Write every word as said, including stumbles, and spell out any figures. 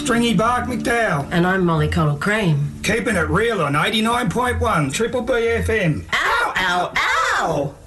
Stringy Bark McDowell. And I'm Molly Connell Cream. Keeping it real on eighty-nine point one Triple B F M. Ow, ow, ow!